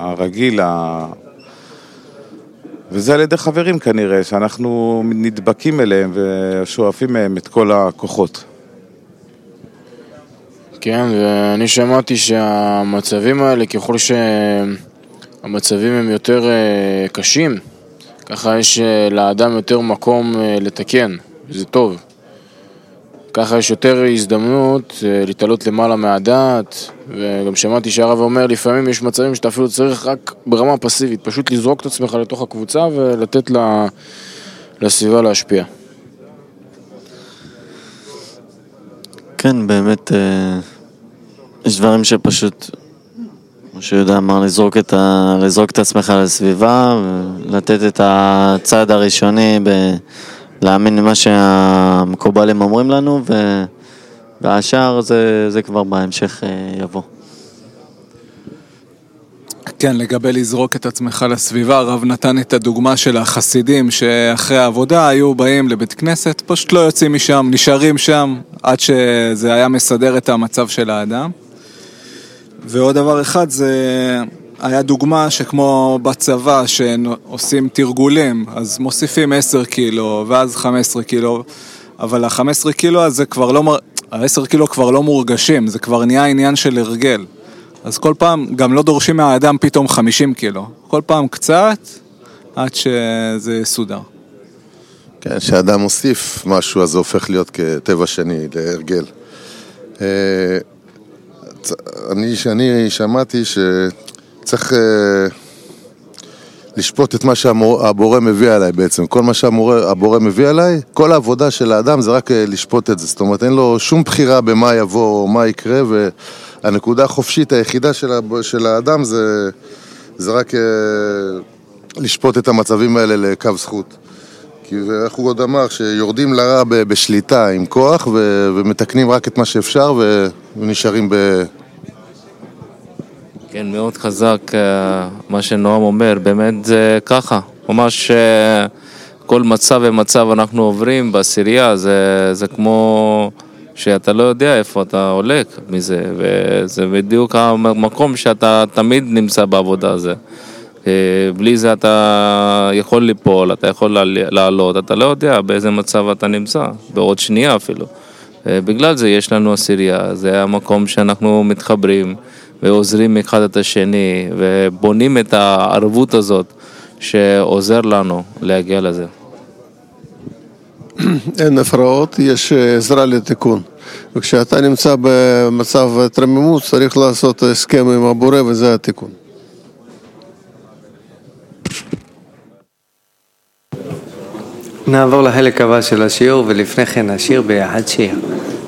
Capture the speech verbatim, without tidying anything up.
הרגיל, ה... וזה על ידי חברים כנראה, שאנחנו נדבקים אליהם ושואפים מהם את כל הכוחות. כן, ואני שמעתי שהמצבים האלה, ככל שהמצבים הם יותר קשים, ככה יש לאדם יותר מקום לתקן, וזה טוב. ככה יש יותר הזדמנות להתעלות למעלה מהדעת, וגם שמעתי שהרב אומר, לפעמים יש מצבים שאתה אפילו צריך רק ברמה פסיבית, פשוט לזרוק את עצמך לתוך הקבוצה ולתת לסביבה להשפיע. כן, באמת, יש דברים שפשוט, כמו שיודע אמר, לזרוק את, ה, לזרוק את עצמך לסביבה, ולתת את הצעד הראשוני, ב, להאמין למה שהמקובלים אומרים לנו, ו, והשאר זה, זה כבר בהמשך יבוא. כן, לגבי לזרוק את עצמך לסביבה, הרב נתן את הדוגמה של החסידים שאחרי העבודה היו באים לבית כנסת, פשוט לא יוצאים משם, נשארים שם עד שזה היה מסדר את המצב של האדם. ועוד דבר אחד, זה היה דוגמה שכמו בצבא שעושים תרגולים, אז מוסיפים עשר קילו ואז חמש עשרה קילו, אבל ה-חמש עשרה קילו הזה כבר לא, ה-עשרה קילו כבר לא מורגשים, זה כבר נהיה עניין של הרגל. אז כל פעם, גם לא דורשים מהאדם פתאום חמישים קילו. כל פעם קצת, עד שזה סודר. כן, כשאדם מוסיף משהו, אז זה הופך להיות כטבע שני, להרגל. אני, שאני שמעתי שצריך לשפוט את מה שהבורא מביא עליי בעצם. כל מה שהבורא מביא עליי, כל העבודה של האדם זה רק לשפוט את זה. זאת אומרת, אין לו שום בחירה במה יבוא או מה יקרה, ו... הנקודה החופשית היחידה של, של האדם זה, זה רק אה, לשפוט את המצבים האלה לקו זכות. כי איך הוא עוד אמר שיורדים לרע ב, בשליטה עם כוח ו, ומתקנים רק את מה שאפשר ו, ונשארים ב... כן, מאוד חזק מה שנועם אומר, באמת זה ככה. ממש כל מצב ומצב אנחנו עוברים בעשירייה, זה, זה כמו... שאתה לא יודע איפה אתה הולך מזה, וזה בדיוק המקום שאתה תמיד נמצא בעבודה הזה. בלי זה אתה יכול ליפול, אתה יכול לעלות, אתה לא יודע באיזה מצב אתה נמצא, בעוד שנייה אפילו. בגלל זה יש לנו עשירייה, זה המקום שאנחנו מתחברים ועוזרים אחד את השני, ובונים את הערבות הזאת שעוזר לנו להגיע לזה. אין הפרעות, יש עזרה לתיקון. וכשאתה נמצא במצב תרמימות, צריך לעשות הסכם עם הבורא, וזה התיקון. נעבור לחלק הבא של השיעור, ולפני כן נשיר ביחד שיר.